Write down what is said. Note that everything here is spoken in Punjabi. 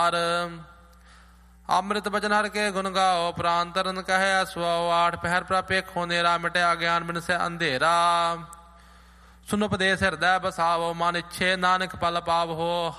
ਅੰਮ੍ਰਿਤ ਬਚਨ ਹਰਿ ਕੇ ਗੁਣ ਗਾਓ, ਪ੍ਰਾਨ ਤਰਨ ਕਹੈ ਸੁਆਓ। 8 ਪਹਿਰ ਪ੍ਰਪੇਖੋ ਨੇਰਾ, ਮਿਟਿਆ ਗਿਆਨ ਬਿਨਸੈ ਅੰਧੇਰਾ। ਸੁਨ ਉਪਦੇਸ ਹਿਰਦੈ ਬਸਾਵੋ, ਮਨ ਇੱਛੇ ਨਾਨਕ ਪਲ ਪਾਵਹੋ।